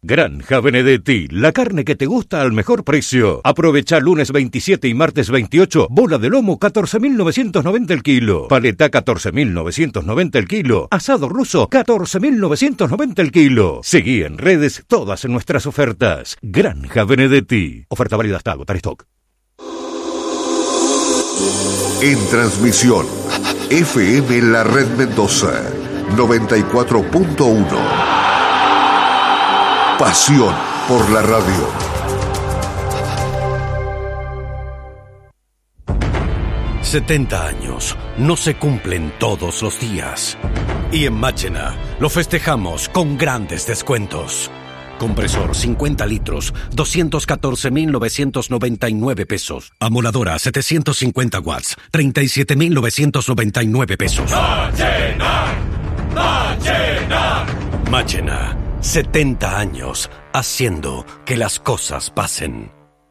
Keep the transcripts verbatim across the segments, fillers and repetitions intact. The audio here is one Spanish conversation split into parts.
Granja Benedetti, la carne que te gusta al mejor precio. Aprovecha lunes veintisiete y martes veintiocho, bola de lomo catorce mil novecientos noventa el kilo, paleta catorce mil novecientos noventa el kilo, asado ruso catorce mil novecientos noventa el kilo. Seguí en redes todas nuestras ofertas. Granja Benedetti. Oferta válida hasta agotar stock. En transmisión, F M La Red Mendoza, noventa y cuatro punto uno. Pasión por la radio. setenta años no se cumplen todos los días. Y en Máchena lo festejamos con grandes descuentos. Compresor cincuenta litros, doscientos catorce mil novecientos noventa y nueve pesos. Amoladora setecientos cincuenta watts, treinta y siete mil novecientos noventa y nueve pesos. Máchena, Máchena. Máchena, setenta años haciendo que las cosas pasen.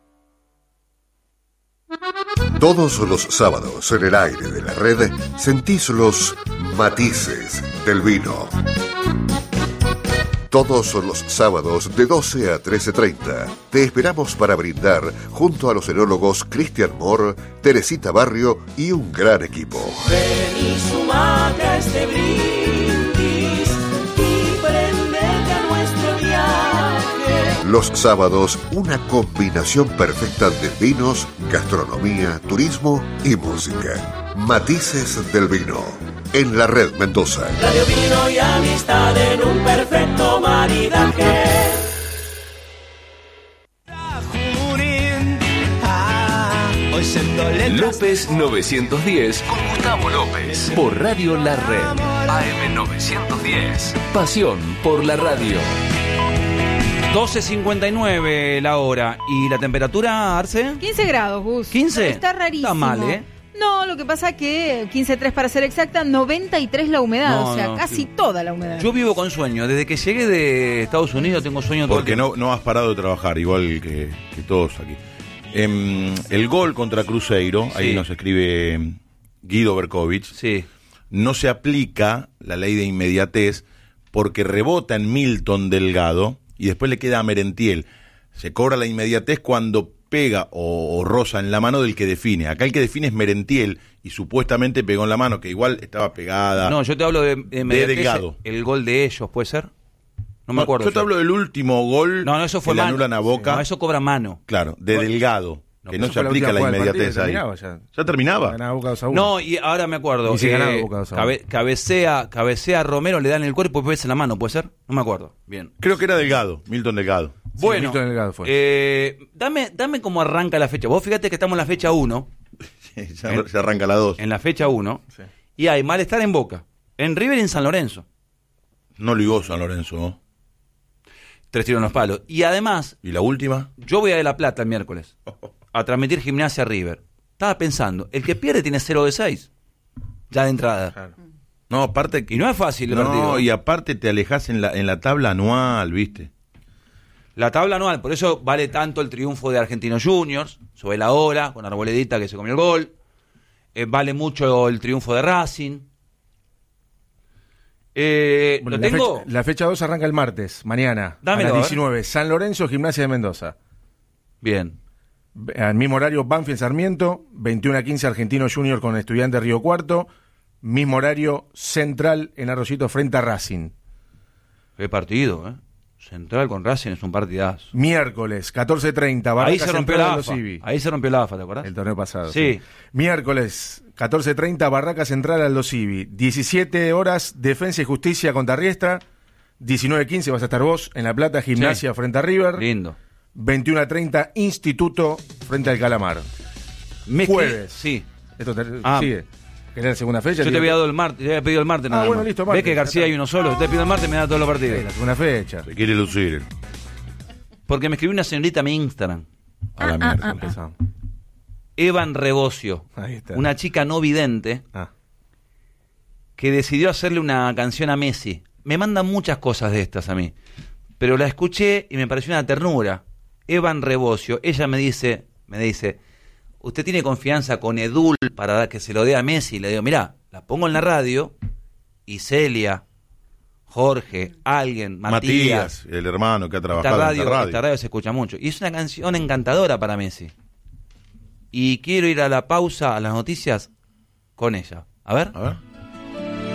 Todos los sábados en el aire de la red sentís los matices del vino. Todos los sábados de doce a trece treinta te esperamos para brindar junto a los enólogos Cristian Moore, Teresita Barrio y un gran equipo. Ven y sumate a este brindis y prendete a nuestro viaje. Los sábados, una combinación perfecta de vinos, gastronomía, turismo y música. Matices del vino. En la Red Mendoza. Radio, vino y amistad en un perfecto maridaje. López novecientos diez con Gustavo López por Radio La Red. A M novecientos diez. Pasión por la radio. doce cincuenta y nueve la hora. ¿Y la temperatura, Arce? quince grados, Gus. ¿quince? Está rarísimo. Está mal, ¿eh? No, lo que pasa es que quince punto tres para ser exacta, noventa y tres la humedad, No, o sea, no, casi sí. toda la humedad. Yo vivo con sueño. Desde que llegué de Estados Unidos tengo sueño todo el Porque tiempo. no, no has parado de trabajar, igual que, que todos aquí. Eh, el gol contra Cruzeiro, Sí. ahí nos escribe Guido Berkovich, Sí. no se aplica la ley de inmediatez porque rebota en Milton Delgado y después le queda a Merentiel. Se cobra la inmediatez cuando pega o, o roza en la mano del que define. Acá el que define es Merentiel y supuestamente pegó en la mano, que igual estaba pegada. No, yo te hablo de, de, de Delgado. El gol de ellos, ¿puede ser? No me No, acuerdo. Yo te hablo del último gol No, no, eso fue que le mano. anulan a Boca. No, eso cobra mano. Claro, de Delgado, No, que eso no se fue la aplica la última jugada del inmediatez partido, ahí. terminaba Ya, ya. terminaba. Ganaba Boca dos a uno. No, y ahora me acuerdo. Y si eh, ganaba Boca dos a uno. cabe, cabecea, cabecea Romero, le dan el cuerpo y después en la mano, ¿puede ser? No me acuerdo. Bien. Creo que era Delgado, Milton Delgado. Bueno, Milton Delgado fue. eh, dame, dame cómo arranca la fecha. Vos fíjate que estamos en la fecha uno. ya se arranca la dos. En la fecha uno. Sí. Y hay malestar en Boca. En River y en San Lorenzo. No ligó San Lorenzo, ¿no? Tres tiros en los palos. Y además, ¿Y la última? yo voy a De La Plata el miércoles a transmitir Gimnasia River. Estaba pensando, el que pierde tiene cero de seis. Ya de entrada. Claro. No, aparte que... Y no es fácil el No, partido. y aparte te alejas en la, en la tabla anual, ¿viste? La tabla anual, por eso vale tanto el triunfo de Argentinos Juniors sobre la hora, con Arboledita que se comió el gol. Eh, vale mucho el triunfo de Racing. Eh, Bueno, ¿Lo la, tengo? fecha, la fecha dos arranca el martes, mañana, Dámelo, a a las ver. diecinueve. San Lorenzo, Gimnasia de Mendoza. Bien. Al mismo horario, Banfield Sarmiento, veintiuno a quince Argentino Junior con Estudiantes Río Cuarto. Mismo horario, Central en Arroyito frente a Racing. Qué partido, ¿eh? Central con Racing es un partidazo. Miércoles, catorce treinta, Barraca Ahí se rompió Central la a AFA. los Civi. Ahí se rompió la AFA, ¿te acordás? El torneo pasado. Sí. Miércoles, catorce treinta, Barraca Central Aldo Civi. diecisiete horas, Defensa y Justicia contra Riestra. diecinueve quince vas a estar vos en La Plata, Gimnasia Sí. frente a River. Lindo. veintiuno a treinta, Instituto frente al Calamar. Me Jueves. Sí. Esto te, Ah. sigue. ¿Querés la segunda fecha? Yo te había dado el martes, te había pedido el martes Ah, nada bueno, más. listo, ¿Ves martes, que ya García está. hay uno solo? Te pido el martes y me da todos los partidos. La segunda fecha. Se quiere lucir. Porque me escribió una señorita a mi Instagram. A la mierda. Empezamos. Evan Rebocio. Ahí está. Una chica no vidente Ah. que decidió hacerle una canción a Messi. Me mandan muchas cosas de estas a mí. Pero la escuché y me pareció una ternura. Evan Rebocio. Ella me dice, me dice, ¿usted tiene confianza con Edul para que se lo dé a Messi? Le digo, mirá, la pongo en la radio y Celia, Jorge, alguien, Matías, Matías, el hermano que ha trabajado esta radio, en esta radio. esta radio se escucha mucho. Y es una canción encantadora para Messi. Y quiero ir a la pausa, a las noticias, con ella. A ver. A ver.